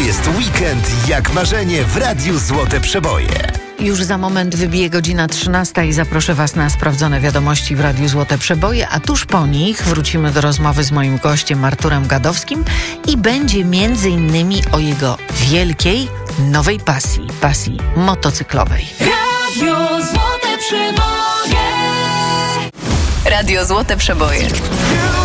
jest weekend jak marzenie w Radiu Złote Przeboje. Już za moment wybije godzina 13 i zaproszę Was na sprawdzone wiadomości w Radiu Złote Przeboje, a tuż po nich wrócimy do rozmowy z moim gościem Arturem Gadowskim i będzie m.in. o jego wielkiej, nowej pasji motocyklowej. Radio Złote Przeboje. Radio Złote Przeboje.